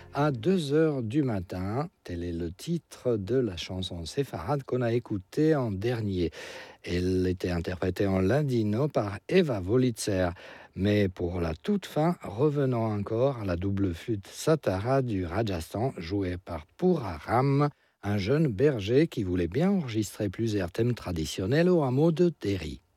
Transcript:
à 2 heures du matin. Tel est le titre de la chanson séfarade qu'on a écoutée en dernier. Elle était interprétée en ladino par Eva Wolitzer. Mais pour la toute fin, revenons encore à la double flûte satara du Rajasthan, jouée par Puraram, un jeune berger qui voulait bien enregistrer plusieurs thèmes traditionnels au hameau de Terry.